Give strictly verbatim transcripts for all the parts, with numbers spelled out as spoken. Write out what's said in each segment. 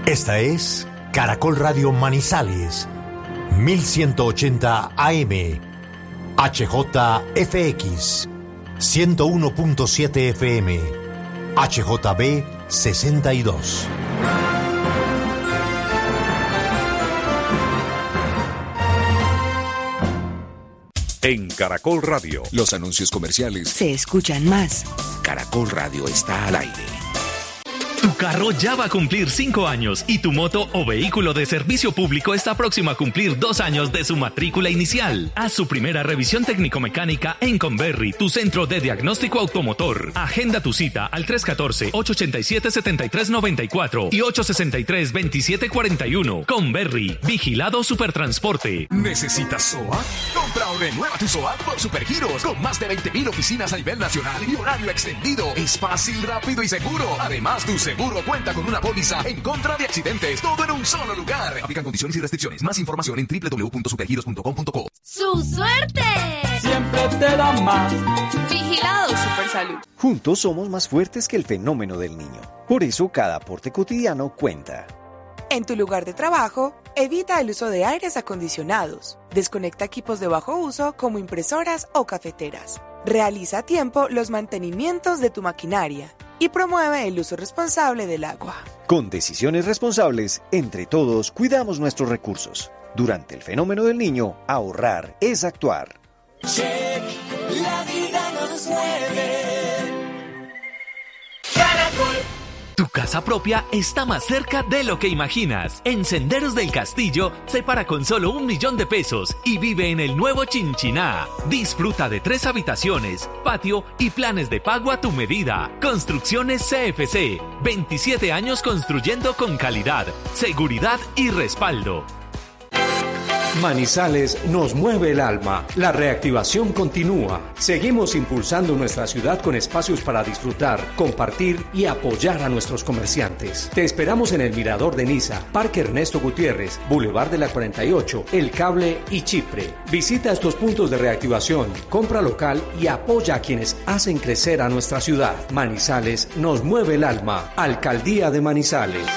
Esta es Caracol Radio Manizales, mil ciento ochenta A M, H J F X, ciento uno punto siete F M, H J B sesenta y dos. En Caracol Radio, los anuncios comerciales se escuchan más. Caracol Radio está al aire. Tu carro ya va a cumplir cinco años y tu moto o vehículo de servicio público está próximo a cumplir dos años de su matrícula inicial. Haz su primera revisión técnico-mecánica en Conberry, tu centro de diagnóstico automotor. Agenda tu cita al tres uno cuatro, ocho ocho siete, siete tres nueve cuatro y ocho seis tres, dos siete cuatro uno. Conberry, vigilado Supertransporte. ¿Necesitas S O A? Compra o renueva tu S O A por Supergiros, con más de veinte mil oficinas a nivel nacional y horario extendido. Es fácil, rápido y seguro. Además, tu seguro cuenta con una póliza en contra de accidentes. Todo en un solo lugar. Aplican condiciones y restricciones. Más información en doble u doble u doble u punto supergiros punto com punto co. ¡Su suerte! Siempre te da más. Vigilado Supersalud. Juntos somos más fuertes que el fenómeno del niño. Por eso cada aporte cotidiano cuenta. En tu lugar de trabajo, evita el uso de aires acondicionados. Desconecta equipos de bajo uso como impresoras o cafeteras. Realiza a tiempo los mantenimientos de tu maquinaria y promueve el uso responsable del agua. Con decisiones responsables, entre todos cuidamos nuestros recursos. Durante el fenómeno del niño, ahorrar es actuar. Check, la vida nos mueve. Tu casa propia está más cerca de lo que imaginas. En Senderos del Castillo, separa con solo un millón de pesos y vive en el nuevo Chinchiná. Disfruta de tres habitaciones, patio y planes de pago a tu medida. Construcciones C F C, veintisiete años construyendo con calidad, seguridad y respaldo. Manizales nos mueve el alma. La reactivación continúa. Seguimos impulsando nuestra ciudad con espacios para disfrutar, compartir y apoyar a nuestros comerciantes. Te esperamos en el Mirador de Niza, Parque Ernesto Gutiérrez, Boulevard de la cuarenta y ocho, El Cable y Chipre. Visita estos puntos de reactivación, compra local y apoya a quienes hacen crecer a nuestra ciudad. Manizales nos mueve el alma. Alcaldía de Manizales.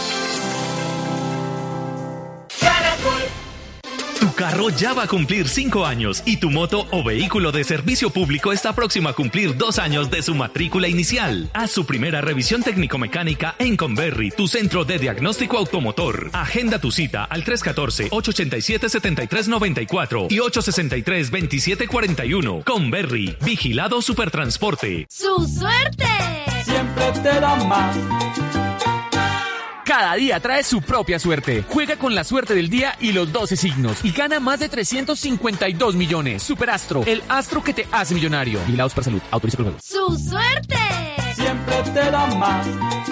Tu carro ya va a cumplir cinco años y tu moto o vehículo de servicio público está próximo a cumplir dos años de su matrícula inicial. Haz su primera revisión técnico-mecánica en Conberry, tu centro de diagnóstico automotor. Agenda tu cita al tres uno cuatro, ocho ocho siete, siete tres nueve cuatro y ocho seis tres, dos siete cuatro uno. Conberry, vigilado Supertransporte. ¡Su suerte! Siempre te da más. Cada día trae su propia suerte. Juega con la suerte del día y los doce signos y gana más de trescientos cincuenta y dos millones. Superastro, el astro que te hace millonario. Vigilados para salud. Autoriza el juego. ¡Su suerte! Siempre te da más.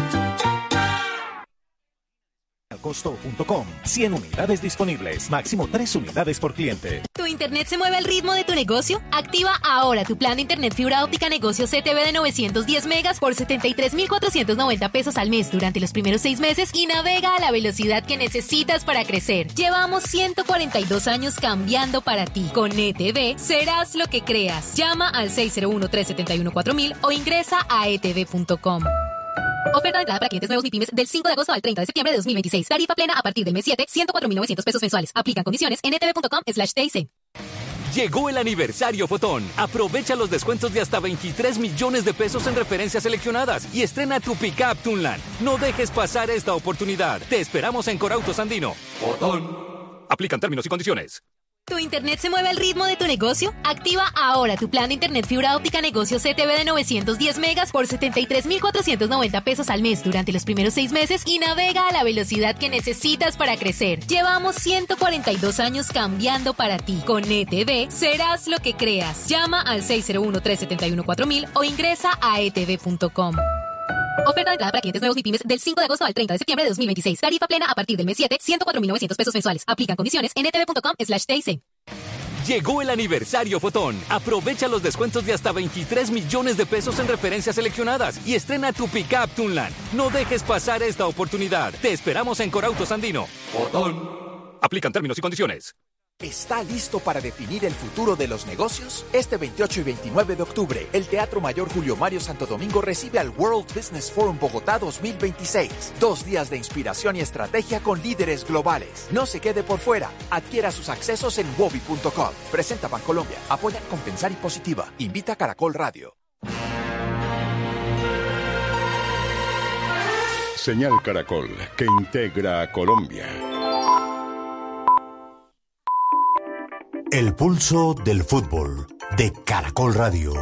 Costo punto com. cien unidades disponibles. Máximo tres unidades por cliente. ¿Tu internet se mueve al ritmo de tu negocio? Activa ahora tu plan de internet fibra óptica negocio C T V de novecientos diez megas por setenta y tres mil cuatrocientos noventa pesos al mes durante los primeros seis meses y navega a la velocidad que necesitas para crecer. Llevamos ciento cuarenta y dos años cambiando para ti. Con E T V serás lo que creas. Llama al seis cero uno, tres siete uno, cuatro mil o ingresa a e t v punto com. Oferta de entrada para clientes nuevos MIPYMES del cinco de agosto al treinta de septiembre de dos mil veintiséis. Tarifa plena a partir del mes siete, ciento cuatro mil novecientos pesos mensuales. Aplican condiciones en e t v punto com slash t i c. Llegó el aniversario Fotón. Aprovecha los descuentos de hasta veintitrés millones de pesos en referencias seleccionadas y estrena tu pickup Tunland. No dejes pasar esta oportunidad. Te esperamos en Corautos Andino. Fotón. Aplican términos y condiciones. ¿Tu internet se mueve al ritmo de tu negocio? Activa ahora tu plan de internet fibra óptica negocio C T V de novecientos diez megas por setenta y tres mil cuatrocientos noventa pesos al mes durante los primeros seis meses y navega a la velocidad que necesitas para crecer. Llevamos ciento cuarenta y dos años cambiando para ti. Con E T V serás lo que creas. Llama al seis cero uno, tres siete uno, cuatro mil o ingresa a e t v punto com. Oferta de entrada para clientes nuevos MIPYMES del cinco de agosto al treinta de septiembre de dos mil veintiséis. Tarifa plena a partir del mes siete, ciento cuatro mil novecientos pesos mensuales. Aplican condiciones en e t v punto com slash t i c. Llegó el aniversario Fotón. Aprovecha los descuentos de hasta veintitrés millones de pesos en referencias seleccionadas y estrena tu pickup Tunland. No dejes pasar esta oportunidad. Te esperamos en Corautos Andino. Fotón. Aplican términos y condiciones. ¿Está listo para definir el futuro de los negocios? Este veintiocho y veintinueve de octubre, el Teatro Mayor Julio Mario Santo Domingo recibe al World Business Forum Bogotá dos mil veintiséis. Dos días de inspiración y estrategia con líderes globales. No se quede por fuera. Adquiera sus accesos en wobi punto com. Presenta Bancolombia. Apoya Compensar y Positiva. Invita a Caracol Radio. Señal Caracol, que integra a Colombia. El pulso del fútbol de Caracol Radio.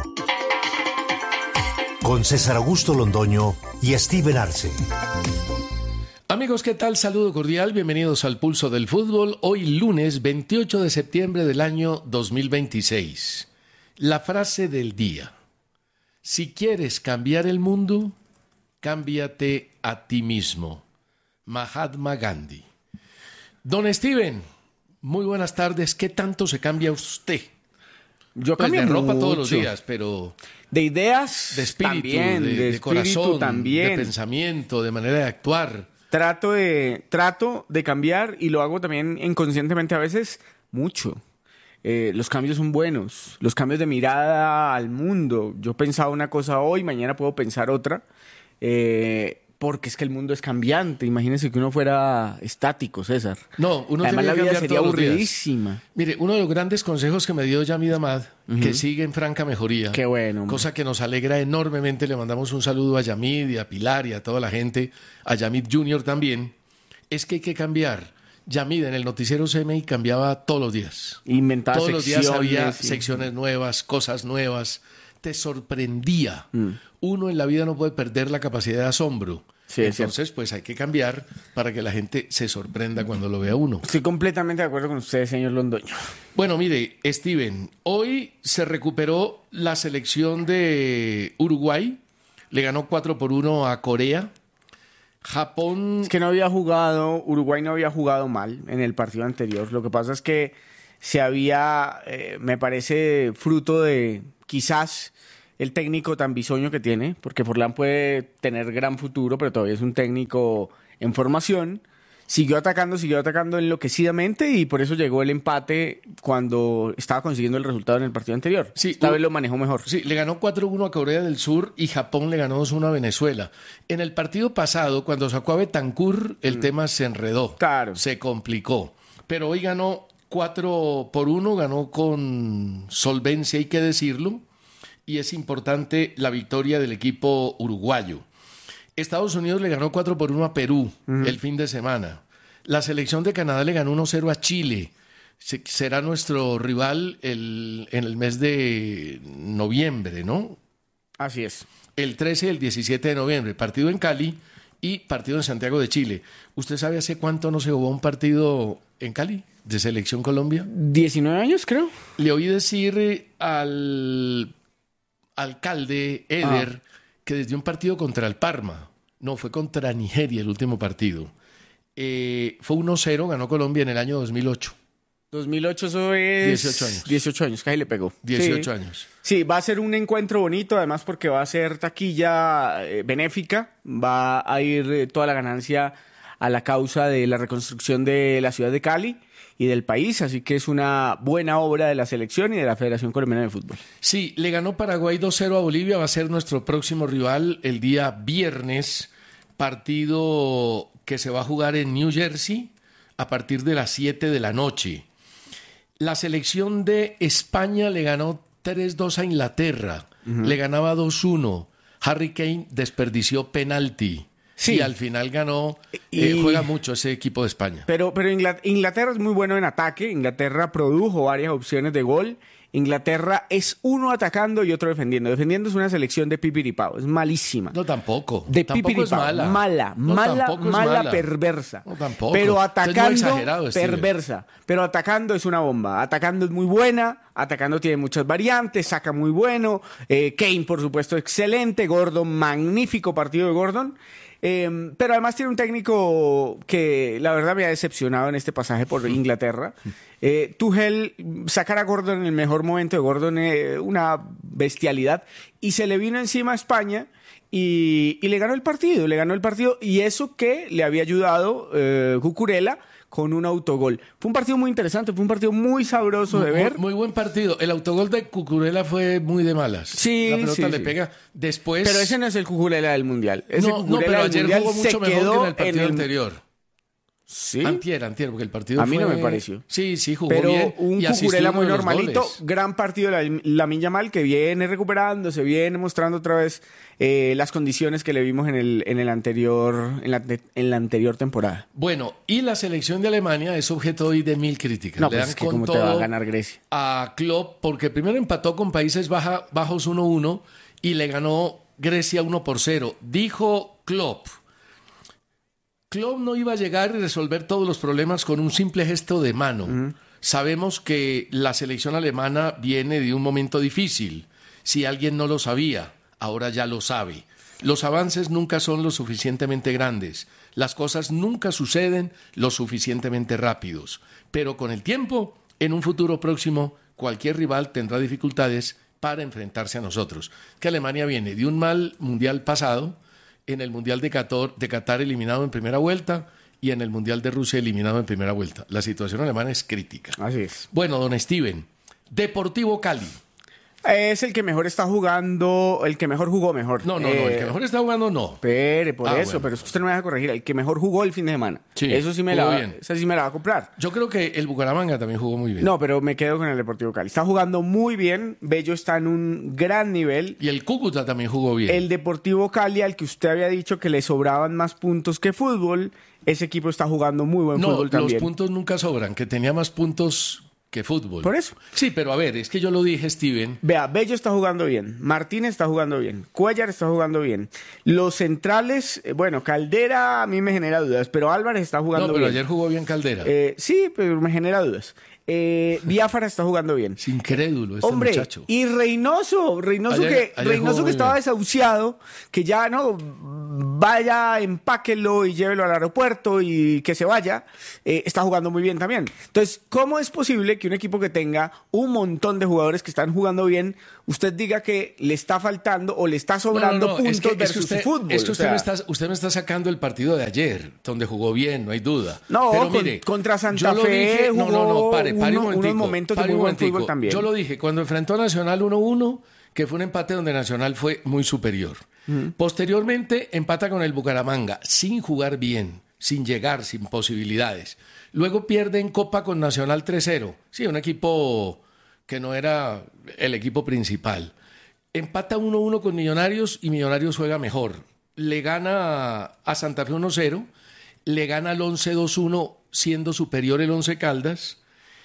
Con César Augusto Londoño y Steven Arce. Amigos, ¿qué tal? Saludo cordial, bienvenidos al Pulso del Fútbol. Hoy lunes veintiocho de septiembre del año dos mil veintiséis. La frase del día. Si quieres cambiar el mundo, cámbiate a ti mismo. Mahatma Gandhi. Don Steven, muy buenas tardes. ¿Qué tanto se cambia usted? Yo pues cambio de ropa mucho. todos los días, pero... De ideas de espíritu, también, de, de, de espíritu corazón, también. de pensamiento, de manera de actuar. Trato de, trato de cambiar y lo hago también inconscientemente a veces mucho. Eh, los cambios son buenos, los cambios de mirada al mundo. Yo pensaba una cosa hoy, mañana puedo pensar otra. Eh, porque es que el mundo es cambiante. Imagínense que uno fuera estático, César. No, uno Además, tiene la que vida cambiar sería todos los días. aburridísima. Mire, uno de los grandes consejos que me dio Yamid Amad, uh-huh. que sigue en franca mejoría. Qué bueno. Cosa hombre. Que nos alegra enormemente. Le mandamos un saludo a Yamid y a Pilar y a toda la gente, a Yamid Junior también. Es que hay que cambiar. Yamid en el noticiero C M I cambiaba todos los días. Inventaba todos secciones. Todos los días había sí. secciones nuevas, cosas nuevas. Te sorprendía. Mm. Uno en la vida no puede perder la capacidad de asombro. Sí, Entonces, pues hay que cambiar para que la gente se sorprenda cuando lo vea uno. Estoy completamente de acuerdo con usted, señor Londoño. Bueno, mire, Steven, hoy se recuperó la selección de Uruguay. Le ganó cuatro por uno a Corea. Japón... Es que no había jugado, Uruguay no había jugado mal en el partido anterior. Lo que pasa es que se había, eh, me parece, fruto de quizás... el técnico tan bisoño que tiene, porque Forlán puede tener gran futuro, pero todavía es un técnico en formación. Siguió atacando, siguió atacando enloquecidamente y por eso llegó el empate cuando estaba consiguiendo el resultado en el partido anterior. Sí, Esta vez lo manejó mejor. Sí, le ganó cuatro uno a Corea del Sur y Japón le ganó dos uno a Venezuela. En el partido pasado, cuando sacó a Betancur, el mm. tema se enredó, claro. se complicó. Pero hoy ganó cuatro por uno, ganó con solvencia, hay que decirlo. Y es importante la victoria del equipo uruguayo. Estados Unidos le ganó cuatro por uno a Perú uh-huh. el fin de semana. La selección de Canadá le ganó uno cero a Chile. Se, será nuestro rival el, en el mes de noviembre, ¿no? Así es. El trece y el diecisiete de noviembre. Partido en Cali y partido en Santiago de Chile. ¿Usted sabe hace cuánto no se jugó un partido en Cali de Selección Colombia? diecinueve años, creo. Le oí decir al... alcalde Eder, ah. que desde un partido contra el Parma, no, fue contra Nigeria el último partido, eh, fue uno cero, ganó Colombia en el año dos mil ocho. dos mil ocho, eso es... dieciocho años. dieciocho años, que ahí le pegó. dieciocho sí. años. Sí, va a ser un encuentro bonito, además porque va a ser taquilla eh, benéfica, va a ir eh, toda la ganancia a la causa de la reconstrucción de la ciudad de Cali y del país, así que es una buena obra de la selección y de la Federación Colombiana de Fútbol. Sí, le ganó Paraguay dos cero a Bolivia, va a ser nuestro próximo rival el día viernes, partido que se va a jugar en New Jersey a partir de las siete de la noche. La selección de España le ganó tres dos a Inglaterra, uh-huh. le ganaba dos uno, Harry Kane desperdició penalti. Sí. Y al final ganó, y... eh, juega mucho ese equipo de España. Pero, pero Inglaterra es muy bueno en ataque, Inglaterra produjo varias opciones de gol, Inglaterra es uno atacando y otro defendiendo. Defendiendo es una selección de pipiripao, es malísima. No, tampoco. De tampoco pipiripao, es mala. Mala, no, mala, mala, mala, perversa. No, tampoco. Pero atacando, es perversa. Pero atacando es una bomba. Atacando es muy buena, atacando tiene muchas variantes, saca muy bueno. Eh, Kane, por supuesto, excelente. Gordon, magnífico partido de Gordon. Eh, pero además tiene un técnico que la verdad me ha decepcionado en este pasaje por Inglaterra. Eh, Tuchel, sacar a Gordon en el mejor momento de Gordon, eh, una bestialidad, y se le vino encima a España y, y le ganó el partido, le ganó el partido, y eso que le había ayudado eh, Cucurella con un autogol. Fue un partido muy interesante, fue un partido muy sabroso de ver. Muy, muy buen partido. El autogol de Cucurella fue muy de malas. Sí, la pelota sí, le sí. pega después. Pero ese no es el Cucurella del Mundial. Ese no, no, Cucurella pero del ayer Mundial jugó mucho se mejor que quedó en el partido en el... anterior. ¿Sí? Antier, antier, porque el partido A mí fue... no me pareció. Sí, sí, jugó Pero bien. un y asistió Cucurella uno muy de los normalito, goles. gran partido de la Lamine Yamal, que viene recuperándose, viene mostrando otra vez eh, las condiciones que le vimos en el, en el anterior, en la, en la anterior temporada. Bueno, y la selección de Alemania es objeto hoy de mil críticas. No, Le pues dan es que con cómo te va a todo ganar Grecia. a Klopp, porque primero empató con Países Baja, Bajos uno uno y le ganó Grecia uno por cero. Dijo Klopp, Klopp no iba a llegar y resolver todos los problemas con un simple gesto de mano. Uh-huh. Sabemos que la selección alemana viene de un momento difícil. Si alguien no lo sabía, ahora ya lo sabe. Los avances nunca son lo suficientemente grandes. Las cosas nunca suceden lo suficientemente rápidos. Pero con el tiempo, en un futuro próximo, cualquier rival tendrá dificultades para enfrentarse a nosotros. Que Alemania viene de un mal mundial pasado, en el Mundial de Qatar, de Qatar eliminado en primera vuelta y en el Mundial de Rusia eliminado en primera vuelta. La situación alemana es crítica. Así es. Bueno, don Steven, Deportivo Cali. Es el que mejor está jugando, el que mejor jugó mejor. No, no, eh, no, el que mejor está jugando no. Espere, por ah, eso, bueno. pero es que usted no me deja corregir. El que mejor jugó el fin de semana. Sí, eso sí me la, bien. esa sí me la va a comprar. Yo creo que el Bucaramanga también jugó muy bien. No, pero me quedo con el Deportivo Cali. Está jugando muy bien. Bello está en un gran nivel. Y el Cúcuta también jugó bien. El Deportivo Cali, al que usted había dicho que le sobraban más puntos que fútbol, ese equipo está jugando muy buen no, fútbol también. Los puntos nunca sobran, que tenía más puntos que fútbol. Por eso. Sí, pero a ver, es que yo lo dije, Steven. Vea, Bello está jugando bien, Martínez está jugando bien, Cuellar está jugando bien. Los centrales, eh, bueno, Caldera a mí me genera dudas, pero Álvarez está jugando bien. No, pero bien. Ayer jugó bien Caldera. Eh, sí, pero me genera dudas. Eh, Biafara está jugando bien. Es incrédulo este Hombre, muchacho. Y Reynoso, Reynoso ayer, que, ayer Reynoso que estaba bien. desahuciado, que ya no vaya, empáquelo y llévelo al aeropuerto y que se vaya, eh, está jugando muy bien también. Entonces, ¿cómo es posible que un equipo que tenga un montón de jugadores que están jugando bien, usted diga que le está faltando o le está sobrando no, no, no. puntos es que, versus es que usted, su fútbol? Es que usted, o sea, me está, usted me está sacando el partido de ayer, donde jugó bien, no hay duda. No, pero con, mire, contra Santa yo Fe dije, jugó no, no, no, pare, pare uno, un momentico, unos momentos pare de muy un buen momentico. fútbol también. Yo lo dije, cuando enfrentó a Nacional uno uno, que fue un empate donde Nacional fue muy superior. Uh-huh. Posteriormente empata con el Bucaramanga, sin jugar bien, sin llegar, sin posibilidades. Luego pierde en Copa con Nacional tres cero. Sí, un equipo que no era el equipo principal. Empata uno uno con Millonarios y Millonarios juega mejor. Le gana a Santa Fe uno cero, le gana al Once dos uno siendo superior el Once Caldas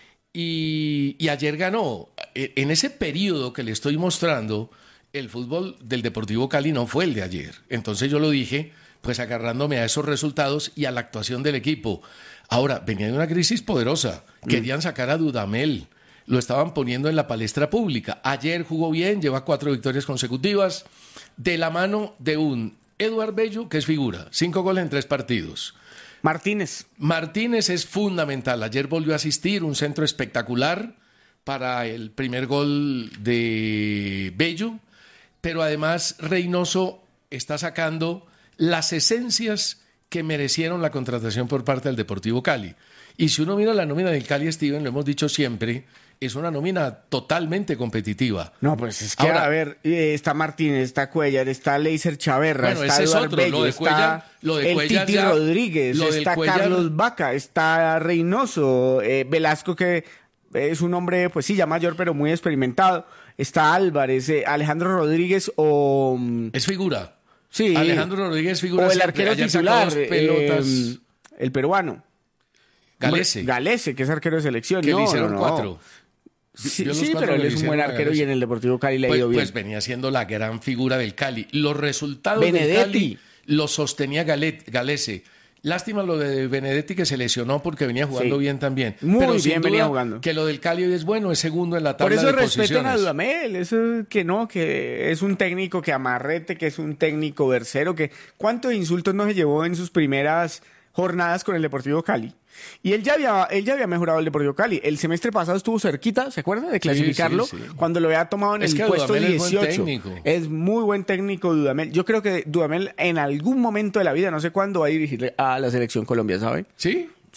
y, y ayer ganó. En ese periodo que le estoy mostrando, el fútbol del Deportivo Cali no fue el de ayer. Entonces yo lo dije, pues agarrándome a esos resultados y a la actuación del equipo. Ahora, venía de una crisis poderosa. Querían sacar a Dudamel. Lo estaban poniendo en la palestra pública. Ayer jugó bien, lleva cuatro victorias consecutivas, de la mano de un Eduard Bello, que es figura. Cinco goles en tres partidos. Martínez. Martínez es fundamental. Ayer volvió a asistir, un centro espectacular para el primer gol de Bello. Pero además Reynoso está sacando las esencias que merecieron la contratación por parte del Deportivo Cali. Y si uno mira la nómina del Cali, Steven, lo hemos dicho siempre, es una nómina totalmente competitiva. No, pues es que, Ahora, a ver, eh, está Martínez, está Cuellar, está Leiser Chaverra, bueno, está ese es Eduard otro, Bello, lo de está Cuellar- lo de el Cuellar Titi ya- Rodríguez, lo del está Cuellar- Carlos Vaca, está Reynoso, eh, Velasco, que es un hombre, pues sí, ya mayor, pero muy experimentado. Está Álvarez, eh, Alejandro Rodríguez o... Es figura. Sí. Alejandro Rodríguez es figura O el siempre. arquero Ayer sacó titular, dos pelotas. eh, el peruano. Galese. Hombre, Galese, que es arquero de selección. Que no, le hicieron no, no. cuatro. Sí, Vio los sí, cuatro pero que él le es un buen hicieron a arquero y Galese. en el Deportivo Cali le ha Pues, ido bien. pues venía siendo la gran figura del Cali. Los resultados Benedetti. del Cali los sostenía Galet, Galese. Lástima lo de Benedetti, que se lesionó porque venía jugando Sí. bien también. Muy Pero bien sin venía duda jugando. que lo del Cali hoy es bueno, es segundo en la Por tabla eso de respeten posiciones. a Dudamel, eso que no, que es un técnico que amarrete, que es un técnico versero, que cuántos insultos no se llevó en sus primeras jornadas con el Deportivo Cali. Y él ya había, él ya había mejorado el Deportivo Cali. El semestre pasado estuvo cerquita, ¿se acuerda? De clasificarlo, sí, sí. cuando lo había tomado en Es el que puesto Dudamel es buen dieciocho. técnico. Es muy buen técnico Dudamel. Yo creo que Dudamel en algún momento de la vida, no sé cuándo, va a dirigir a la selección Colombia, ¿sabe? ¿Sí?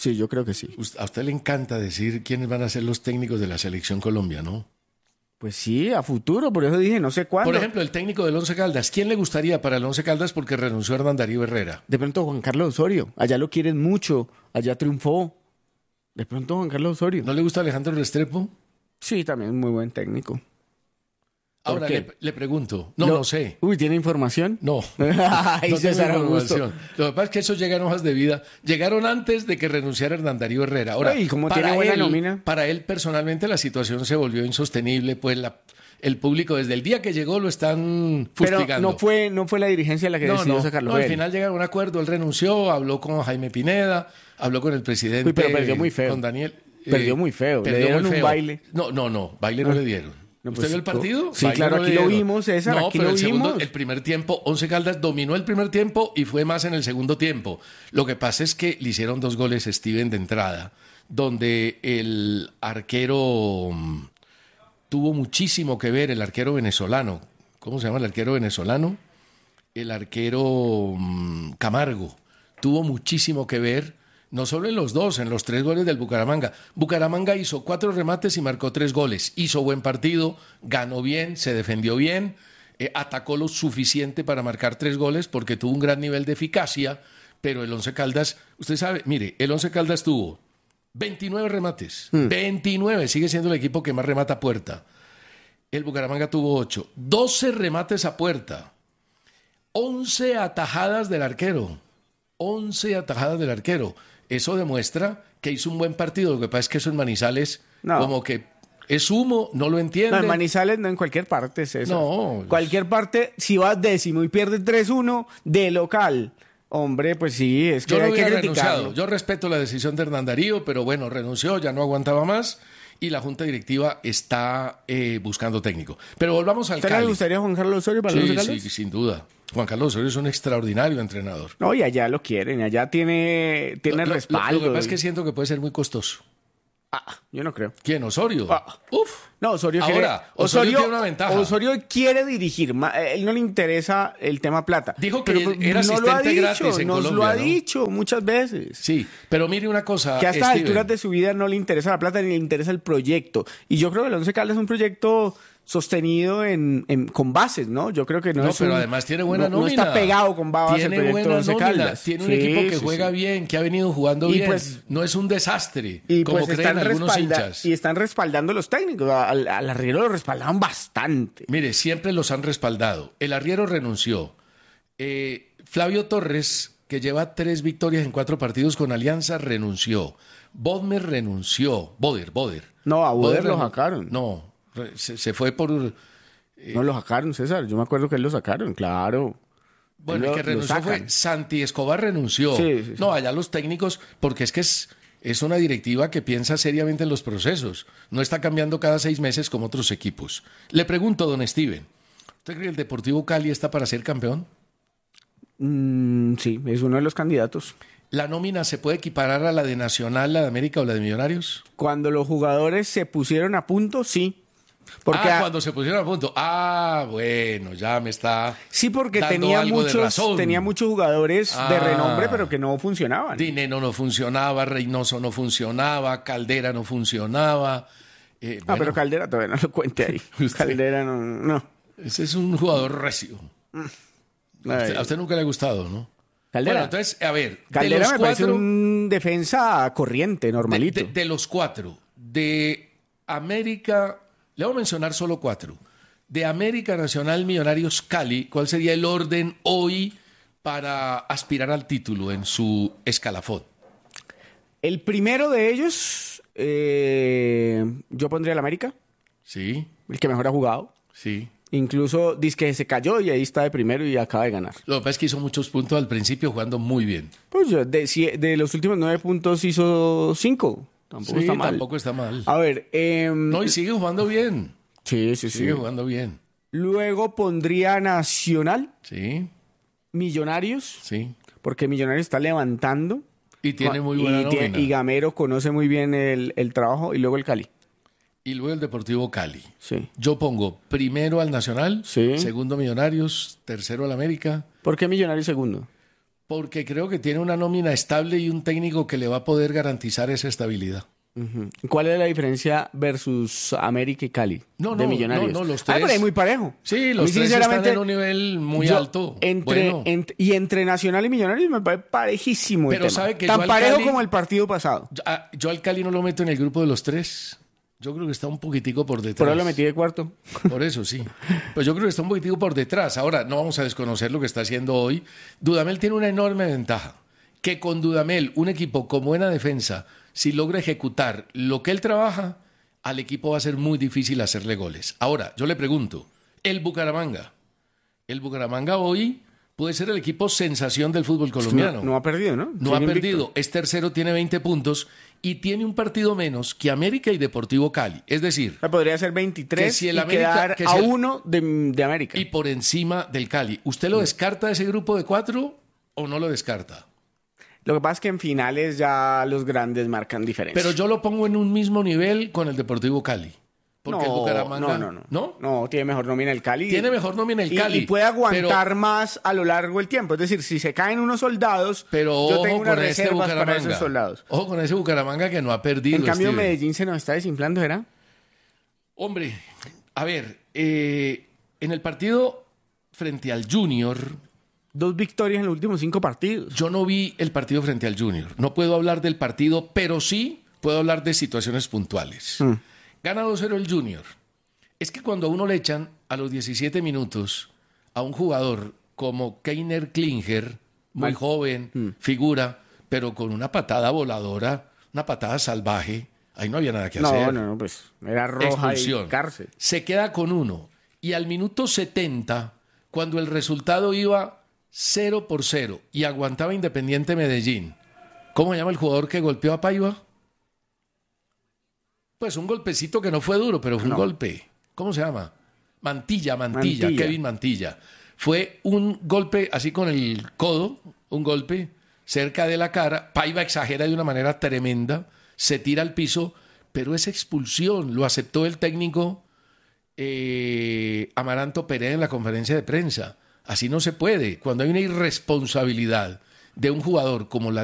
Sí, yo creo que sí. A usted le encanta decir quiénes van a ser los técnicos de la Selección Colombia, ¿no? Pues sí, a futuro, por eso dije, no sé cuándo. Por ejemplo, el técnico del Once Caldas, ¿quién le gustaría para el Once Caldas porque renunció a Hernán Darío Herrera? De pronto Juan Carlos Osorio, allá lo quieren mucho, allá triunfó. De pronto Juan Carlos Osorio. ¿No le gusta Alejandro Restrepo? Sí, también es muy buen técnico. Ahora le, le pregunto, no, lo, no sé. Uy, ¿tiene información? No, Ay, no César tengo Augusto. información. Lo que pasa es que esos llegan hojas de vida, llegaron antes de que renunciara Hernán Darío Herrera. Ahora, Ay, ¿cómo para tiene buena él, nómina? Para él personalmente la situación se volvió insostenible, pues la, el público desde el día que llegó lo están fustigando. Pero no fue, no fue la dirigencia la que no, decidió no, sacarlo. No, al final llegaron a un acuerdo, él renunció, habló con Jaime Pineda, habló con el presidente. Uy, pero perdió muy feo. Con Daniel. Perdió muy feo, perdió le dieron muy feo. un baile. No, no, no, baile no, no le dieron. No, ¿Usted pues, vio el partido? Sí, Baile claro, no aquí le lo dieron. vimos, César, no, aquí pero lo el segundo, vimos. el primer tiempo, Once Caldas dominó el primer tiempo y fue más en el segundo tiempo. Lo que pasa es que le hicieron dos goles a Steven de entrada, donde el arquero um, tuvo muchísimo que ver, el arquero venezolano. ¿Cómo se llama el arquero venezolano? El arquero um, Camargo. Tuvo muchísimo que ver. No solo en los dos, en los tres goles del Bucaramanga. Bucaramanga hizo cuatro remates y marcó tres goles. Hizo buen partido, ganó bien, se defendió bien, eh, atacó lo suficiente para marcar tres goles porque tuvo un gran nivel de eficacia, pero el Once Caldas, usted sabe, mire, el Once Caldas tuvo veintinueve remates, mm. veintinueve, sigue siendo el equipo que más remata a puerta. El Bucaramanga tuvo ocho, doce remates a puerta, once atajadas del arquero, once atajadas del arquero. Eso demuestra que hizo un buen partido. Lo que pasa es que eso en Manizales, no. como que es humo, no lo entiende. No, en Manizales no, en cualquier parte es eso. No. Cualquier parte, si vas décimo y pierdes tres uno de local, hombre, pues sí, es que Yo hay no que hubiera criticarlo. renunciado. Yo respeto la decisión de Hernán Darío, pero bueno, renunció, ya no aguantaba más y la Junta Directiva está eh, buscando técnico. Pero volvamos al ¿Usted Cali. le gustaría Juan Carlos Osorio para sí, los Caldas? Sí, sin duda. Juan Carlos Osorio es un extraordinario entrenador. No, y allá lo quieren, allá tiene, tiene lo, respaldo. Lo, lo que pasa es que siento que puede ser muy costoso. Ah, yo no creo. ¿Quién? ¿Osorio? Ah. Uf. No, Osorio Ahora, quiere, Osorio, Osorio tiene una ventaja. Osorio quiere dirigir, él no le interesa el tema plata. Dijo que pero era no lo ha asistente dicho, gratis en nos Colombia, lo ha ¿no? dicho muchas veces. Sí, pero mire una cosa, que a estas Steven. alturas de su vida no le interesa la plata ni le interesa el proyecto. Y yo creo que el Once Caldas es un proyecto sostenido en, en, con bases, ¿no? Yo creo que no, no es pero un, además tiene buena no, nómina. No está pegado con bases tiene el proyecto buena Once nómina, Caldas. tiene un sí, equipo que sí, juega sí. bien, que ha venido jugando y bien. Pues, no es un desastre, y como pues creen están algunos respalda- hinchas. Y están respaldando los técnicos. Al, al arriero lo respaldaban bastante. Mire, siempre los han respaldado. El arriero renunció. Eh, Flavio Torres, que lleva tres victorias en cuatro partidos con Alianza, renunció. Bodmer renunció. Boder, Boder. No, a Boder lo renun- sacaron. No, se, se fue por... Eh, no lo sacaron, César. Yo me acuerdo que él lo sacaron, claro. Bueno, Lo- el que lo renunció sacan. fue Santi Escobar renunció. Sí, sí, sí. No, allá los técnicos, porque es que es, es una directiva que piensa seriamente en los procesos. No está cambiando cada seis meses como otros equipos. Le pregunto, don Steven, ¿usted cree que el Deportivo Cali está para ser campeón? Mm, sí, es uno de los candidatos. ¿La nómina se puede equiparar a la de Nacional, la de América o la de Millonarios? Cuando los jugadores se pusieron a punto, sí. Porque ah, a- cuando se pusieron a punto. Ah, bueno, ya me está Sí, porque dando tenía algo de muchos, razón. tenía muchos jugadores de Ah. renombre, pero que no funcionaban. Dineno no funcionaba, Reynoso no funcionaba, Caldera no funcionaba. Eh, Ah, bueno, pero Caldera todavía no lo cuente ahí. Usted- Caldera no, no. ese es un jugador recio. A usted, Ay. a usted nunca le ha gustado, ¿no? Caldera. Bueno, entonces, a ver, Caldera de los me parece cuatro, un defensa corriente, normalito. de, de- de los cuatro, de América, le voy a mencionar solo cuatro. De América, Nacional, Millonarios, Cali, ¿cuál sería el orden hoy para aspirar al título en su escalafón? El primero de ellos, eh, yo pondría el América, Sí, el que mejor ha jugado. sí. Incluso dice que se cayó y ahí está de primero y acaba de ganar. Lo que pasa es que hizo muchos puntos al principio jugando muy bien. Pues de, si- de los últimos nueve puntos hizo cinco. Tampoco Sí, está mal. tampoco está mal. A ver, eh, No, y sigue jugando bien. sí, sí, sí. Sigue jugando bien. Luego pondría Nacional, Sí, Millonarios, sí. porque Millonarios está levantando. Y tiene muy buena y, tiene- nómina. y Gamero conoce muy bien el, el trabajo. Y luego el Cali. Y luego el Deportivo Cali. Sí. Yo pongo primero al Nacional, Sí. segundo Millonarios, tercero al América, ¿Por qué Millonarios segundo? Porque creo que tiene una nómina estable y un técnico que le va a poder garantizar esa estabilidad. Uh-huh. ¿Cuál es la diferencia versus América y Cali? No, de no, Millonarios. no, no, los tres. Ah, pero es muy parejo. Sí, los tres están en un nivel muy yo, alto. Entre, bueno. ent, y entre Nacional y Millonarios me parece parejísimo. Pero el tema. sabe que tan yo al parejo Cali, como el partido pasado. Yo, yo al Cali no lo meto en el grupo de los tres. Yo creo que está un poquitico por detrás. Pero lo metí de cuarto. Por eso sí. Pues yo creo que está un poquitico por detrás. Ahora, no vamos a desconocer lo que está haciendo hoy. Dudamel tiene una enorme ventaja. Que con Dudamel, un equipo con buena defensa, si logra ejecutar lo que él trabaja, al equipo va a ser muy difícil hacerle goles. Ahora, yo le pregunto, el Bucaramanga. El Bucaramanga hoy puede ser el equipo sensación del fútbol colombiano. No, no ha perdido, ¿no? No ha perdido. Es tercero, tiene veinte puntos y tiene un partido menos que América y Deportivo Cali. Es decir, podría ser veintitrés que si el y América, quedar que a si el, uno de, de América. Y por encima del Cali. ¿Usted lo descarta de ese grupo de cuatro o no lo descarta? Lo que pasa es que en finales ya los grandes marcan diferencia. Pero yo lo pongo en un mismo nivel con el Deportivo Cali. Porque no, el Bucaramanga... No, no, no. ¿No? No, tiene mejor nómina el Cali. Tiene mejor nómina el Cali. Y, y puede aguantar pero, más a lo largo del tiempo. Es decir, si se caen unos soldados, pero yo ojo tengo unas con este reservas Bucaramanga. para esos soldados. Ojo con ese Bucaramanga que no ha perdido. En cambio, Steven. Medellín se nos está desinflando, ¿verdad? Hombre, a ver, eh, en el partido frente al Junior... Dos victorias en los últimos cinco partidos. Yo no vi el partido frente al Junior. No puedo hablar del partido, pero sí puedo hablar de situaciones puntuales. Mm. Gana dos cero el Junior. Es que cuando a uno le echan a los diecisiete minutos a un jugador como Keiner Klinger, muy Mal. joven, mm. figura, pero con una patada voladora, una patada salvaje, ahí no había nada que no, hacer. No, no, pues era roja y cárcel. Se queda con uno. Y al minuto setenta, cuando el resultado iba cero por cero y aguantaba Independiente Medellín, ¿cómo se llama el jugador que golpeó a Paiva? Pues un golpecito que no fue duro, pero fue no. un golpe. ¿Cómo se llama? Mantilla, Mantilla, Mantilla, Kevin Mantilla. Fue un golpe así con el codo, un golpe cerca de la cara. Paiva exagera de una manera tremenda, se tira al piso, pero esa expulsión lo aceptó el técnico eh, Amaranto Perea en la conferencia de prensa. Así no se puede. Cuando hay una irresponsabilidad de un jugador como la